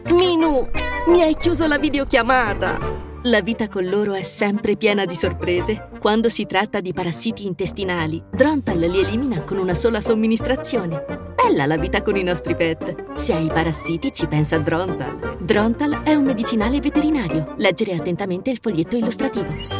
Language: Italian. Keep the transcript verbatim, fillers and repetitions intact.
Minu, mi hai chiuso la videochiamata! La vita con loro è sempre piena di sorprese. Quando si tratta di parassiti intestinali, Drontal li elimina con una sola somministrazione. Bella la vita con i nostri pet. Se hai parassiti ci pensa Drontal. Drontal è un medicinale veterinario. Leggere attentamente il foglietto illustrativo.